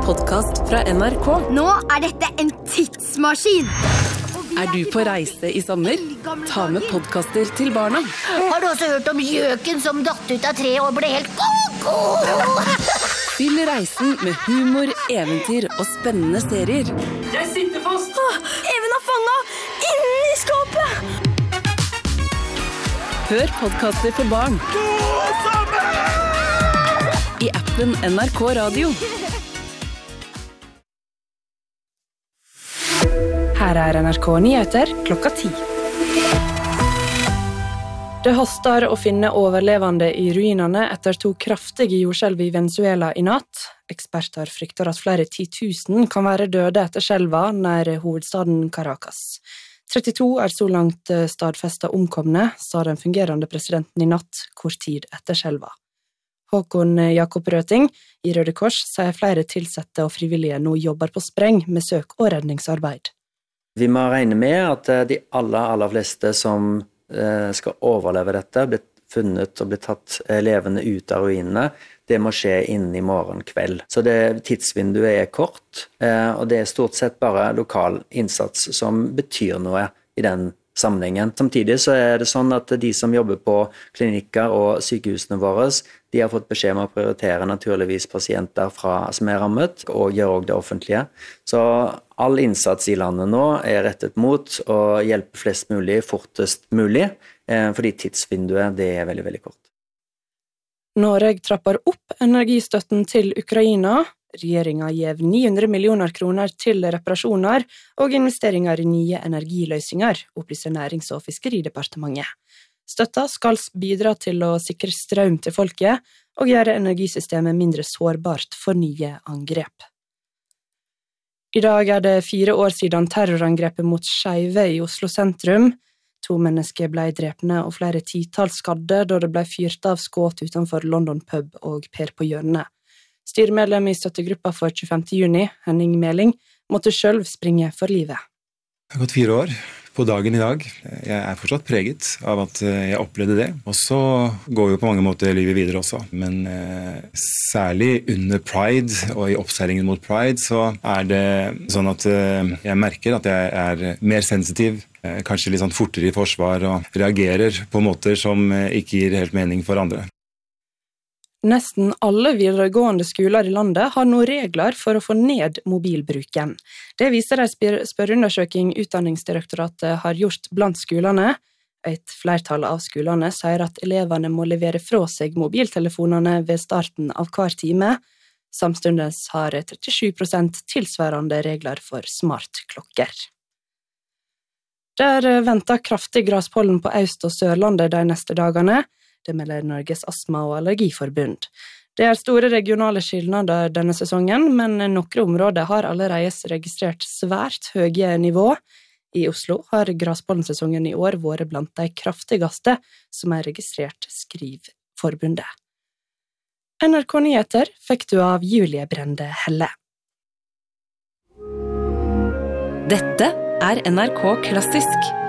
podcast fra NRK. Nå dette en tidsmaskin. Du på reise i sommer? Ta med podcaster til barna. Har du også hørt om gjøken som datt ut av treet og ble helt koko? Fyll reisen med humor, eventyr og spennende serier. Jeg sitter fast! Even fanget inni skapet. Hør podcaster for barn. I appen NRK Radio. Her NRK Nyheter klokka 10. Det haster å finne overlevende i ruinene etter 2 kraftige jordskjelv i Venezuela i natt. Eksperter frykter at flere 10 000 kan være døde etter skjelva nær hovedstaden Caracas. 32 så langt stadfestet omkomne, sa den fungerende presidenten i natt, kort tid etter skjelva. Håkon Jakob Røting i Røde Kors sier flere tilsette og frivillige nå jobber på spreng med søk- og redningsarbeid. Vi må regne med at de aller fleste som skal overleve dette, blir funnet og blir tatt levende ut av ruinene. Det må skje innen i morgen kveld. Så tidsvinduet kort, og det stort sett bare lokal innsats som betyr noe i den sammenhengen. Samtidig så det sånn at de som jobber på klinikker og sykehusene våre, de har fått beskjed om å prioritere naturligvis pasienter som rammet, og gjør også det offentlige. Så all innsats i landet nå rettet mot å hjelpe flest mulig, fortest mulig, fordi tidsvinduet det veldig, veldig kort. Norge trapper opp energistøtten til Ukraina. Regjeringen gir 900 millioner kroner til reparasjoner og investeringer i nye energiløsninger, opplyser Nærings- og Fiskeridepartementet. Støtta skal bidra til å sikre strøm til folket og gjøre energisystemet mindre sårbart for nye angrep. I dag det 4 år siden terrorangrepet mot skeive i Oslo sentrum. 2 mennesker ble drepne og flere titalls skadde da det ble fyrt av skudd utenfor London pub og Per på hjørnet. Styremedlem i støttegruppa for 25. juni, Henning Meling, måtte selv springe for livet. Det har gått 4 år på dagen i dag. Jeg fortsatt preget av at jeg opplevde det. Og så går jo på mange måter livet videre også. Men særlig under Pride og i oppseilingen mot Pride så det sånn at jeg merker at jeg mer sensitiv, kanskje litt sånn fortere i forsvar og reagerer på måter som ikke gir helt mening for andre. Nesten alle videregående skoler i landet har nå regler for å få ned mobilbruken. Det viser en spørreundersøking Utdanningsdirektoratet har gjort blant skolene. Et flertall av skolene sier at elevene må levere fra seg mobiltelefonene ved starten av hver time. Samtidig har 37% tilsvarende regler for smartklokker. Det ventet kraftig graspollen på Øst- og Sørlandet de neste dagene. Det melder Norges Astma- og Allergiforbund. Det store regionale skillnader denne sesongen, men noen områder har allerede registrert svært høye nivå. I Oslo har graspollensesongen i år vært blant de kraftigste som registrert, skriver forbundet. NRK Nyheter fikk du av Julie Brende Helle. Dette NRK Klassisk.